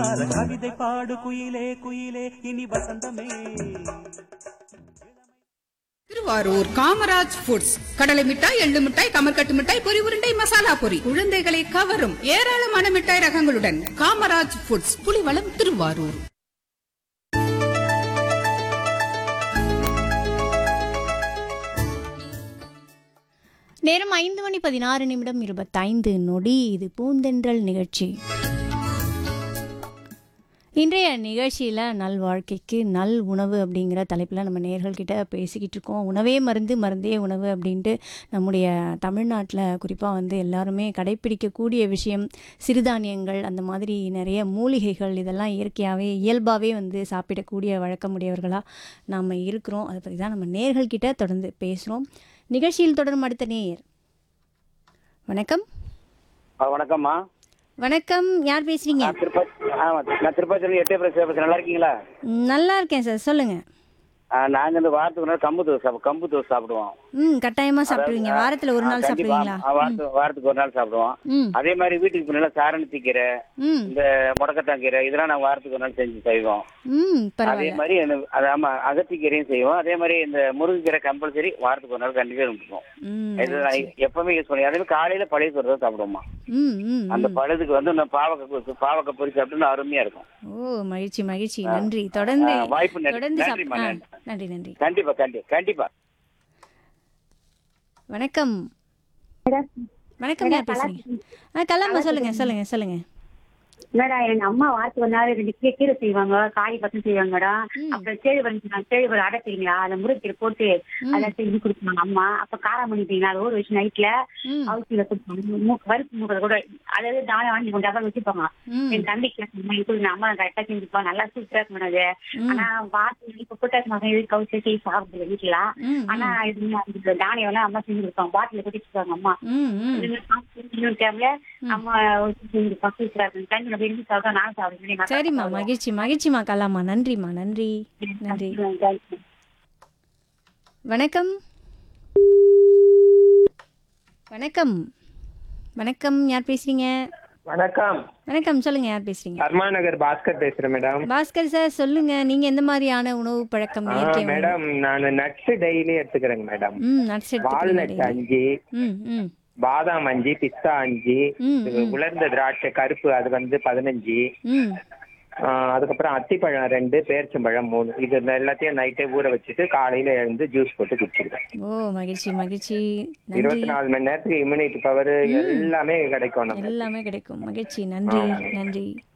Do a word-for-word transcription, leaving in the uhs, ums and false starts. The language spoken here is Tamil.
மனசார கவிதை பாடு குயிலே குயிலே இனி வசந்தமே. திருவாரூர் காமராஜ் ஃபுட்ஸ் கடலை மிட்டாய், எள்ளு மிட்டாய், கமர்கட்டு மிட்டாய், பொரி உருண்டை, மசாலா பொரி, குழந்தைகளை கவரும் ஏராளமான மிட்டாய் ரகங்களுடன் காமராஜ் ஃபுட்ஸ், புலிவளம், திருவாரூர். நேரம் ஐந்து மணி பதினாறு நிமிடம் இருபத்தைந்து நொடி. இது பூந்தென்றல் நிகழ்ச்சி. இன்றைய நிகழ்ச்சியில் நல் வாழ்க்கைக்கு நல் உணவு அப்படிங்கிற தலைப்பில் நம்ம நேயர்கள்கிட்ட பேசிக்கிட்டு இருக்கோம். உணவே மருந்து, மருந்தே உணவு அப்படின்ட்டு நம்முடைய தமிழ்நாட்டில் குறிப்பாக வந்து எல்லாருமே கடைப்பிடிக்கக்கூடிய விஷயம் சிறுதானியங்கள், அந்த மாதிரி நிறைய மூலிகைகள், இதெல்லாம் இயற்கையாகவே இயல்பாகவே வந்து சாப்பிடக்கூடிய வழக்கமுடையவர்களாக நாம் இருக்கிறோம். அதை பற்றி தான் நம்ம நேயர்கள்கிட்ட தொடர்ந்து பேசுகிறோம். நிகழ்ச்சியில் தொடரும் அடுத்த நேயர். வணக்கம். வணக்கம்மா. வணக்கம், யார் பேசுறீங்க? நான் திருப்பதி எட்டே பிரச்சனை. நல்லா இருக்கீங்களா? நல்லா இருக்கேன் சார், சொல்லுங்க. நாங்க இந்த வாரத்துக்கு ஒரு நாள் கம்பு தோசை கம்பு தோசை சாப்பிடுவோம். ம் கட்டாயமா சாப்பிடுவீங்க. வாரத்துல ஒரு நாள் சாப்பிடுவீங்களா? வாரத்துக்கு ஒரு நாள் சாப்பிடுவோம். அதே மாதிரி வீட்டுக்கு பின்னால சாரணத்தி கீரை, இந்த முடக்கத்தான் கீரை, இதெல்லாம் நாங்க வாரத்துக்கு ஒரு நாள் செஞ்சு செய்வோம். அதே மாதிரி ஆமா அகத்திக்கீரையும் செய்வோம். அதே மாதிரி இந்த முருங்கைக்கீரை கம்பல்சரி வாரத்துக்கு ஒரு நாள் கண்டிப்பா இருக்கும். எப்பவுமே யூஸ் பண்ணி அதே மாதிரி காலையில பழைய சோறு தான் சாப்பிடுவோமா. அந்த பழத்துக்கு வந்து பாவக்காய் பாவக்காய் பொரி சாப்பிட்டு அருமையா இருக்கும். ஓ மகிழ்ச்சி மகிழ்ச்சி, நன்றி. தொடர்ந்து வாய்ப்பு தொடர்ந்து நன்றி நன்றி. கண்டிப்பா கண்டிப்பா கண்டிப்பா. வணக்கம். வணக்கம், யார் பேசுறீங்க? கலாமா, சொல்லுங்க சொல்லுங்க சொல்லுங்க. மேடம் எங்க அம்மா வாரத்துக்கு ஒரு நாள் ரெண்டு கீரை கீரை செய்வாங்க, காய் பசங்க செய்வாங்க மேடம். அப்புறம் கேழ்வரகு கேழ்வரகு அடை செய்வீங்களா, அதை முருங்கீரை போட்டு அதை செஞ்சு கொடுப்பாங்க அம்மா. அப்ப காரம் பண்ணிட்டீங்களா, அது ஒரு வச்சு நைட்ல அவுச்சியில கொடுப்பாங்க. வறுப்பு மூக்கை கூட அதாவது தானே வாங்கி கொஞ்சம் டப்பா வச்சுப்பாங்க. என் தம்பிக்கு அம்மா கரெக்டா செஞ்சுப்பாங்க, நல்லா சூப்பரா இருக்கும் மேடம் அது. ஆனா வாரத்துக்கு இப்ப கூட்டாசி மாசம் இது கவுச்சு செய்ய சாப்பிடுறது வீட்டுல. ஆனா இது தானியம் எல்லாம் அம்மா செஞ்சு கொடுப்பாங்க, பாட்டில கொட்டி வச்சுப்பாங்க அம்மா. டைம்ல அம்மா செஞ்சு சூப்பரா இருக்கும். தண்ணி சரிம்மா, மகிழ்ச்சி மகிழ்ச்சிமா கலாமா, நன்றிம்மா, நன்றி நன்றி. வணக்கம். வணக்கம். வணக்கம், யார் பேசுறீங்க? வணக்கம். வணக்கம், சொல்லுங்க, யார் பேசுறீங்க? அர்மாநகர் பாஸ்கர் பேசுறேன் மேடம். பாஸ்கர் சார், சொல்லுங்க, நீங்க எந்த மாதிரியான உணவு பழக்கம்? மேடம் நான் நட்ஸ் டெய்லி எடுத்துக்கிறேங்க மேடம். ம் நட்ஸ் வால்நட் அஞ்சு, ம் ம் பாதாம் அஞ்சு, பிஸ்தா அஞ்சு, உலர்ந்த திராட்சை கருப்பு அது வந்து பதினஞ்சு, அதுக்கப்புறம் அத்திப்பழம் ரெண்டு, பேரிச்சம்பழம் மூணு. இது எல்லாத்தையும் நைட்டே ஊற வச்சுட்டு காலையில எழுந்து ஜூஸ் போட்டு குடிச்சிருக்கேன். ஓ மகிழ்ச்சி மகிழ்ச்சி. இருபத்தி நாலு மணி நேரத்துக்கு இம்யூனிட்டி பவர் எல்லாமே கிடைக்கும், எல்லாமே கிடைக்கும். மகிழ்ச்சி, நன்றி நன்றி.